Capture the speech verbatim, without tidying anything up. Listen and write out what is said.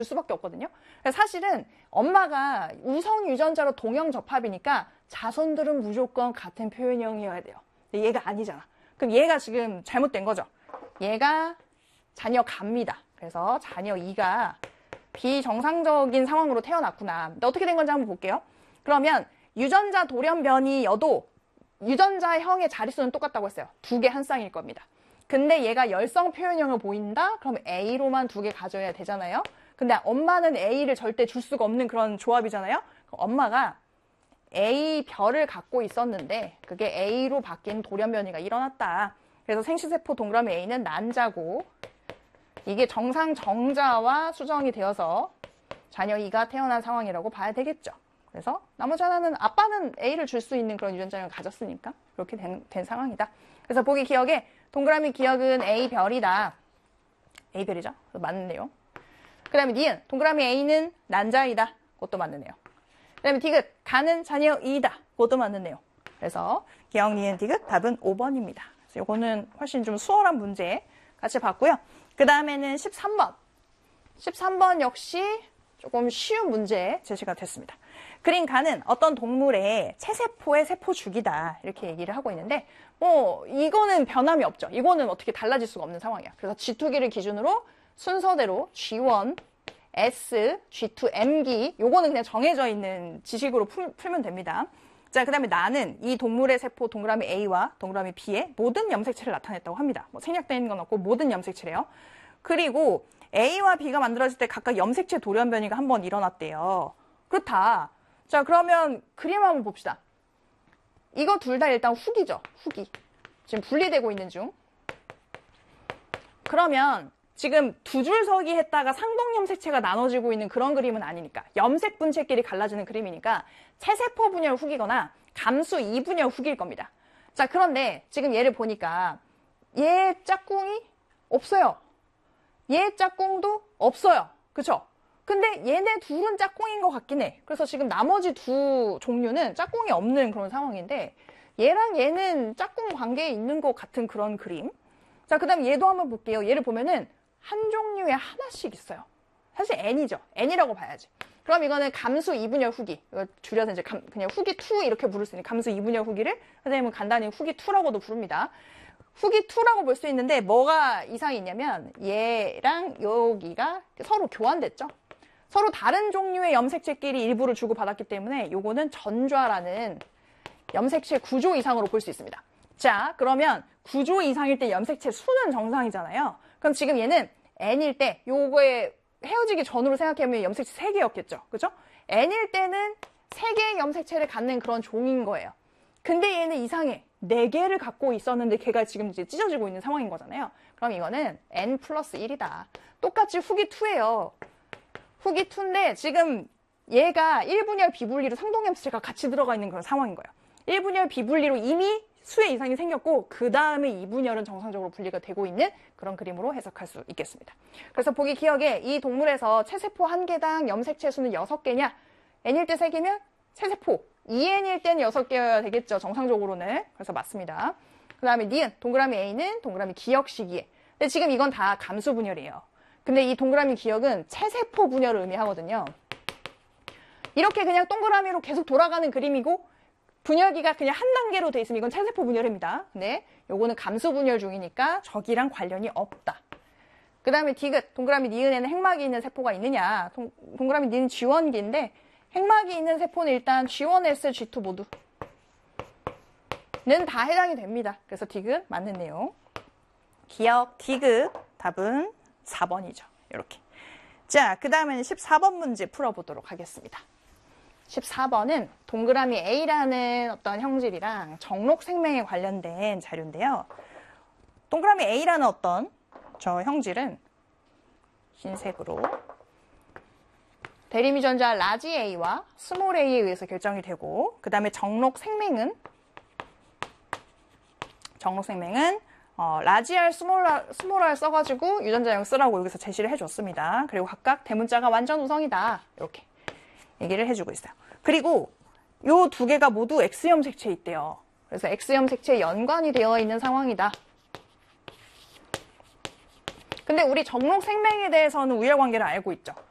수밖에 없거든요. 사실은 엄마가 우성 유전자로 동형 접합이니까 자손들은 무조건 같은 표현형이어야 돼요. 근데 얘가 아니잖아. 그럼 얘가 지금 잘못된 거죠. 얘가 자녀 갑니다. 그래서 자녀 이가 비정상적인 상황으로 태어났구나. 근데 어떻게 된 건지 한번 볼게요. 그러면 유전자 돌연변이여도 유전자형의 자릿수는 똑같다고 했어요. 두 개 한 쌍일 겁니다. 근데 얘가 열성 표현형을 보인다? 그럼 A로만 두 개 가져야 되잖아요. 근데 엄마는 A를 절대 줄 수가 없는 그런 조합이잖아요. 엄마가 A 별을 갖고 있었는데 그게 A로 바뀐 돌연변이가 일어났다. 그래서 생식세포 동그라미 A는 난자고 이게 정상 정자와 수정이 되어서 자녀 이가 태어난 상황이라고 봐야 되겠죠. 그래서 나머지 하나는 아빠는 A를 줄 수 있는 그런 유전자형을 가졌으니까 그렇게 된, 된 상황이다. 그래서 보기 기억에 동그라미 기억은 A별이다. A별이죠. 맞네요. 그 다음에 니은 동그라미 A는 난자이다. 그것도 맞네요. 그 다음에 디귿 가는 자녀 이다. 그것도 맞네요. 그래서 기억 니은 디귿 답은 오 번입니다. 그래서 이거는 훨씬 좀 수월한 문제 같이 봤고요. 그 다음에는 십삼 번. 십삼 번 역시 조금 쉬운 문제 제시가 됐습니다. 그린 가는 어떤 동물의 체세포의 세포주기다. 이렇게 얘기를 하고 있는데 뭐 이거는 변함이 없죠. 이거는 어떻게 달라질 수가 없는 상황이야. 그래서 지 투 기를 기준으로 순서대로 지 원, S, 지 투, M기 요거는 그냥 정해져 있는 지식으로 풀, 풀면 됩니다. 자, 그 다음에 나는 이 동물의 세포 동그라미 A와 동그라미 B의 모든 염색체를 나타냈다고 합니다. 뭐 생략되는 건 없고 모든 염색체래요. 그리고 A와 B가 만들어질 때 각각 염색체 돌연변이가 한 번 일어났대요. 그렇다. 자, 그러면 그림 한번 봅시다. 이거 둘 다 일단 후기죠. 후기. 지금 분리되고 있는 중. 그러면 지금 두 줄 서기 했다가 상동 염색체가 나눠지고 있는 그런 그림은 아니니까 염색 분체끼리 갈라지는 그림이니까 체세포 분열 후기거나 감수 이 분열 후기일 겁니다. 자, 그런데 지금 얘를 보니까 얘 짝꿍이 없어요. 얘 짝꿍도 없어요. 그쵸? 근데 얘네 둘은 짝꿍인 것 같긴 해. 그래서 지금 나머지 두 종류는 짝꿍이 없는 그런 상황인데 얘랑 얘는 짝꿍 관계에 있는 것 같은 그런 그림. 자, 그 다음에 얘도 한번 볼게요. 얘를 보면은 한 종류에 하나씩 있어요. 사실 N이죠. N이라고 봐야지. 그럼 이거는 감수 이 분열 후기. 이거 줄여서 이제 감, 그냥 후기 이 이렇게 부를 수 있는 감수 이 분열 후기를 선생님은 간단히 후기 이라고도 부릅니다. 후기 이라고 볼 수 있는데 뭐가 이상이 있냐면 얘랑 여기가 서로 교환됐죠. 서로 다른 종류의 염색체끼리 일부를 주고받았기 때문에 요거는 전좌라는 염색체 구조 이상으로 볼 수 있습니다. 자, 그러면 구조 이상일 때 염색체 수는 정상이잖아요. 그럼 지금 얘는 N일 때 요거에 헤어지기 전으로 생각해보면 염색체 세 개였겠죠. 그죠? N일 때는 세 개의 염색체를 갖는 그런 종인 거예요. 근데 얘는 이상해. 네 개를 갖고 있었는데 걔가 지금 이제 찢어지고 있는 상황인 거잖아요. 그럼 이거는 N 플러스 일이다. 똑같이 후기 이예요. 후기 이인데 지금 얘가 일 분열 비분리로 상동 염색체가 같이 들어가 있는 그런 상황인 거예요. 일 분열 비분리로 이미 수의 이상이 생겼고 그 다음에 이 분열은 정상적으로 분리가 되고 있는 그런 그림으로 해석할 수 있겠습니다. 그래서 보기 기억에 이 동물에서 체세포 한 개당 염색체 수는 여섯 개냐? N일 때 세 개면 체세포 이 엔일 때는 여섯 개여야 되겠죠. 정상적으로는. 그래서 맞습니다. 그 다음에 니은 동그라미 A는 동그라미 기억 시기에. 근데 지금 이건 다 감수 분열이에요. 근데 이 동그라미 기억은 체세포 분열을 의미하거든요. 이렇게 그냥 동그라미로 계속 돌아가는 그림이고 분열기가 그냥 한 단계로 돼 있으면 이건 체세포 분열입니다. 네, 요거는 감수 분열 중이니까 저기랑 관련이 없다. 그 다음에 디귿 동그라미 니은에는 핵막이 있는 세포가 있느냐. 동, 동그라미 니은 지원기인데 핵막이 있는 세포는 일단 지 원 에스, 지 투 모두는 다 해당이 됩니다. 그래서 디귿 맞는 내용. 기억 디귿 답은 사 번이죠. 이렇게. 자, 그 다음에는 십사 번 문제 풀어보도록 하겠습니다. 십사 번은 동그라미 A라는 어떤 형질이랑 정록생명에 관련된 자료인데요. 동그라미 A라는 어떤 저 형질은 흰색으로 대립유전자 라지 A와 스몰 A에 의해서 결정이 되고 그 다음에 정록생명은 정록생명은 어, 라지 R, 스몰 R, 스몰 R 써가지고 유전자형 쓰라고 여기서 제시를 해줬습니다. 그리고 각각 대문자가 완전 우성이다. 이렇게 얘기를 해주고 있어요. 그리고 요 두 개가 모두 X염색체에 있대요. 그래서 X염색체에 연관이 되어 있는 상황이다. 근데 우리 정록생명에 대해서는 우열관계를 알고 있죠.